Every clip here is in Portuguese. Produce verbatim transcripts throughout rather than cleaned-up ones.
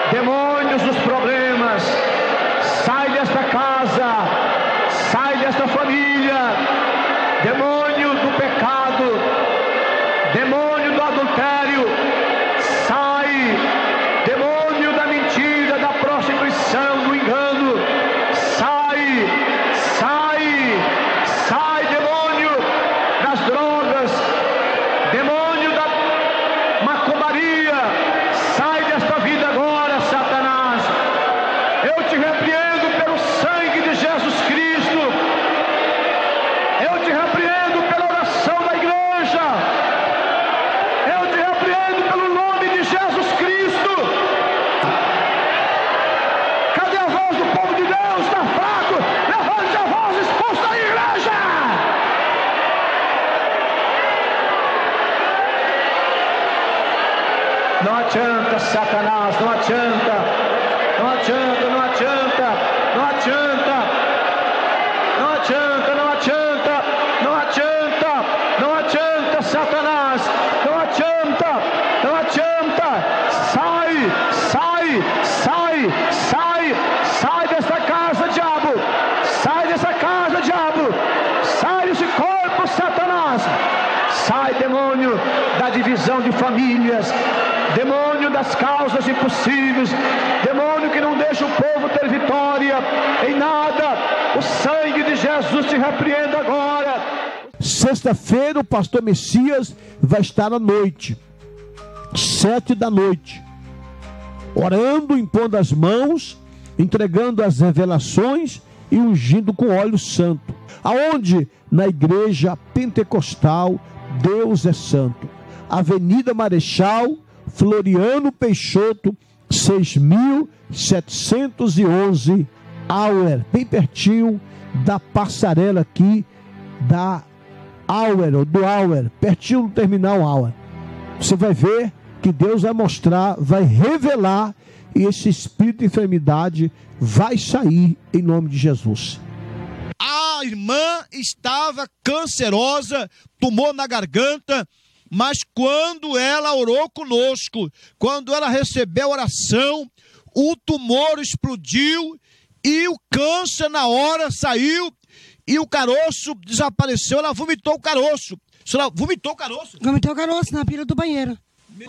demônios dos problemas, sai desta casa, sai desta família, demônio do pecado, demônio do adultério, sai, demônio da mentira, da prostituição, do engano, sai, sai, sai, demônio das drogas, demônio da macumbaria, sai desta vida agora, Satanás. Eu te repreendo pelo sangue de Jesus Cristo, eu te repreendo pela oração da igreja, eu te repreendo pelo nome de Jesus Cristo. Cadê a voz do povo de Deus? Está fraco? Levante a voz, expulsa da igreja. Não adianta, Satanás, não adianta, não adianta, não adianta, não adianta, não adianta, não adianta, não adianta, não adianta, Satanás, não adianta, não adianta, sai, sai, sai, sai, sai dessa casa, diabo, sai dessa casa, diabo, sai desse corpo, Satanás, sai, demônio da divisão de famílias, demônio das causas impossíveis, demônio que não deixa o povo ter vitória em nada. O sangue de Jesus te repreenda agora. Sexta-feira o pastor Messias vai estar à noite, sete da noite, orando, impondo as mãos, entregando as revelações e ungindo com óleo santo. Aonde? Na igreja pentecostal Deus é Santo, Avenida Marechal Floriano Peixoto, seis mil setecentos e onze, Auer, bem pertinho da passarela aqui da Auer, ou do Auer, pertinho do terminal Auer. Você vai ver que Deus vai mostrar, vai revelar, e esse espírito de enfermidade vai sair em nome de Jesus. A irmã estava cancerosa, tumor na garganta, mas quando ela orou conosco, quando ela recebeu a oração, o tumor explodiu e o câncer na hora saiu e o caroço desapareceu. Ela vomitou o caroço. A senhora vomitou o caroço? Vomitou o caroço na pila do banheiro.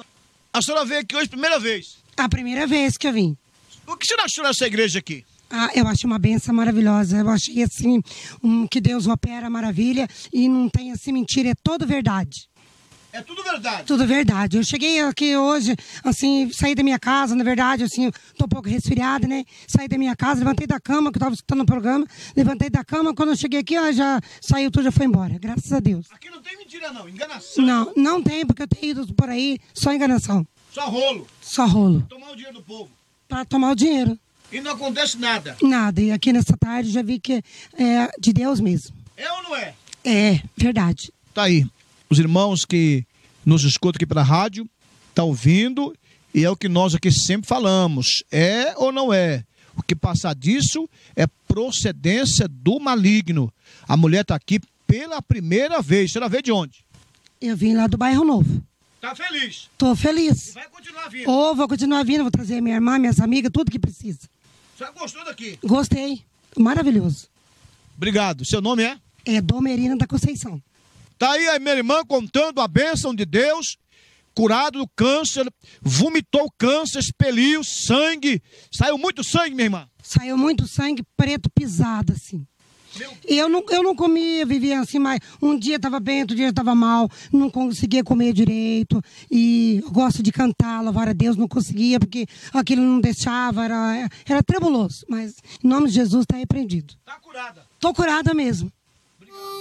A senhora veio aqui hoje primeira vez? A primeira vez que eu vim. O que você achou dessa igreja aqui? Ah, eu achei uma benção maravilhosa. Eu achei assim, um, que Deus opera maravilha e não tem assim mentira, é toda verdade. É tudo verdade? Tudo verdade. Eu cheguei aqui hoje, assim, saí da minha casa, na verdade, assim, tô um pouco resfriada, né? Saí da minha casa, levantei da cama, que eu tava escutando o programa, levantei da cama, quando eu cheguei aqui, ó, já saiu tudo, já foi embora, graças a Deus. Aqui não tem mentira não, enganação. Não, não tem, porque eu tenho ido por aí, só enganação. Só rolo. Só rolo. Tomar o dinheiro do povo. Pra tomar o dinheiro. E não acontece nada. Nada, e aqui nessa tarde já vi que é de Deus mesmo. É ou não é? É, verdade. Tá aí, os irmãos que nos escutam aqui pela rádio, tá ouvindo, e é o que nós aqui sempre falamos, é ou não é? O que passar disso é procedência do maligno. A mulher tá aqui pela primeira vez. Você veio de onde? Eu vim lá do Bairro Novo. Tá feliz? Tô feliz. E vai continuar vindo? Ou vou continuar vindo, vou trazer minha irmã, minhas amigas, tudo que precisa. Você gostou daqui? Gostei, maravilhoso. Obrigado. Seu nome é? É Domerina da Conceição. Tá aí a minha irmã contando a bênção de Deus, curado do câncer, vomitou o câncer, expeliu sangue. Saiu muito sangue, minha irmã? Saiu muito sangue preto pisado, assim. Meu... E eu não, eu não comia, vivia assim, mas um dia estava bem, outro dia estava mal, não conseguia comer direito. E eu gosto de cantar, louvar a Deus, não conseguia, porque aquilo não deixava, era, era trebuloso. Mas em nome de Jesus está repreendido. Tá curada? Tô curada mesmo.